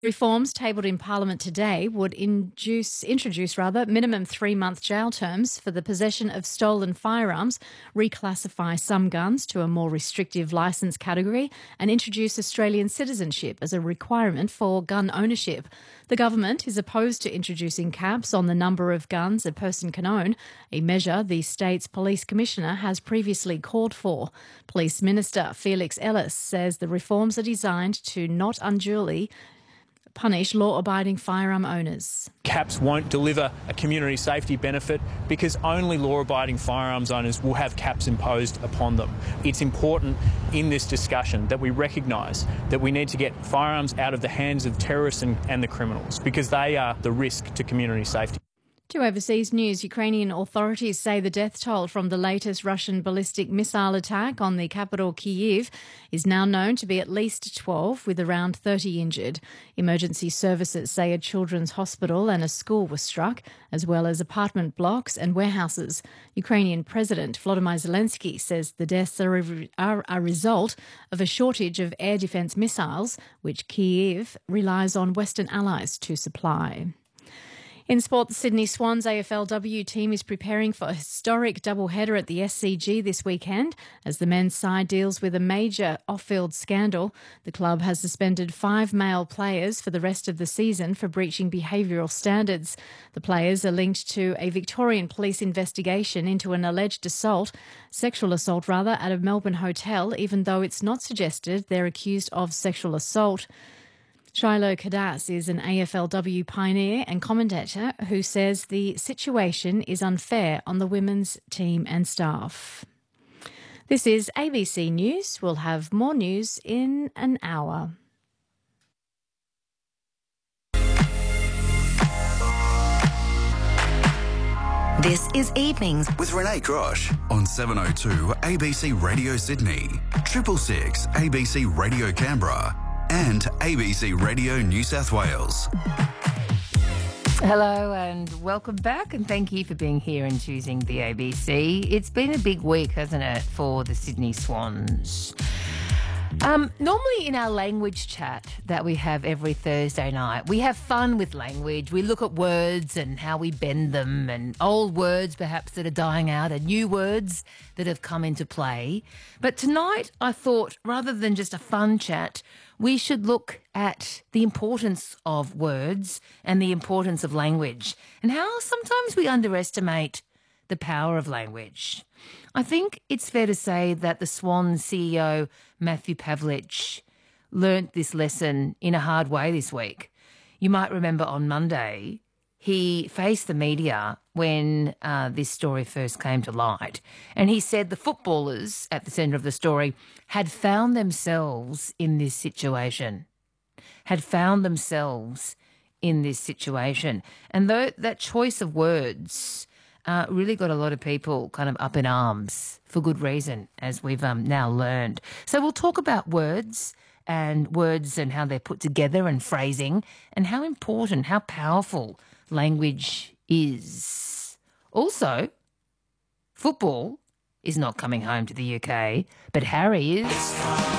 Reforms tabled in Parliament today would introduce minimum 3-month jail terms for the possession of stolen firearms, reclassify some guns to a more restrictive licence category, and introduce Australian citizenship as a requirement for gun ownership. The government is opposed to introducing caps on the number of guns a person can own, a measure the state's police commissioner has previously called for. Police Minister Felix Ellis says the reforms are designed to not unduly punish law-abiding firearm owners. Caps won't deliver a community safety benefit because only law-abiding firearms owners will have caps imposed upon them. It's important in this discussion that we recognise that we need to get firearms out of the hands of terrorists and the criminals because they are the risk to community safety. To overseas news, Ukrainian authorities say the death toll from the latest Russian ballistic missile attack on the capital Kyiv is now known to be at least 12, with around 30 injured. Emergency services say a children's hospital and a school were struck, as well as apartment blocks and warehouses. Ukrainian President Volodymyr Zelensky says the deaths are a result of a shortage of air defence missiles, which Kyiv relies on Western allies to supply. In sport, the Sydney Swans AFLW team is preparing for a historic doubleheader at the SCG this weekend as the men's side deals with a major off-field scandal. The club has suspended 5 male players for the rest of the season for breaching behavioural standards. The players are linked to a Victorian police investigation into an alleged sexual assault at a Melbourne hotel, even though it's not suggested they're accused of sexual assault. Shiloh Kadas is an AFLW pioneer and commentator who says the situation is unfair on the women's team and staff. This is ABC News. We'll have more news in an hour. This is Evenings with Renee Grosh on 702 ABC Radio Sydney, 666 ABC Radio Canberra, and ABC Radio New South Wales. Hello and welcome back, and thank you for being here and choosing the ABC. It's been a big week, hasn't it, for the Sydney Swans? Normally in our language chat that we have every Thursday night, we have fun with language. We look at words and how we bend them, and old words perhaps that are dying out and new words that have come into play. But tonight I thought, rather than just a fun chat, we should look at the importance of words and the importance of language and how sometimes we underestimate the power of language. I think it's fair to say that the Swans CEO, Matthew Pavlich, learnt this lesson in a hard way this week. You might remember on Monday, he faced the media when this story first came to light, and he said the footballers at the centre of the story had found themselves in this situation. And that choice of words really got a lot of people kind of up in arms for good reason, as we've now learned. So we'll talk about words and how they're put together and phrasing and how important, how powerful language is. Also, football is not coming home to the UK, but Harry is.